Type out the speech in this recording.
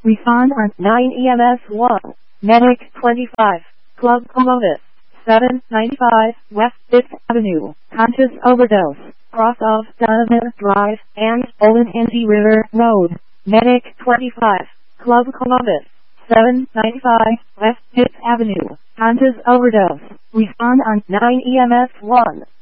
Respond on 9 EMS 1. Medic 25. Club Columbus. 795 West 5th Avenue. Conscious overdose. Cross of Donovan Drive and Olentangy River Road. Medic 25. Club Columbus. 795 West 5th Avenue. Conscious overdose. Respond on 9 EMS 1.